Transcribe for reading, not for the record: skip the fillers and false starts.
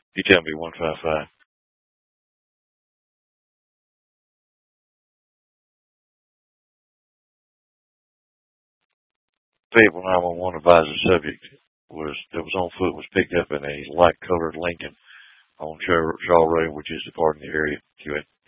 You tell me 155. Fayetteville 911 advised the subject that was on foot was picked up in a light-colored Lincoln on Shaw Road, which is the part in the area. QA.